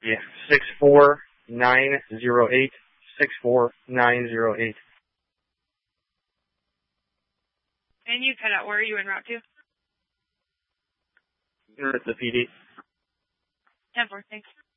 Yeah, 64908. 64908. And you cut out. Where are you en route to? You're at the PD. 10-4, thanks.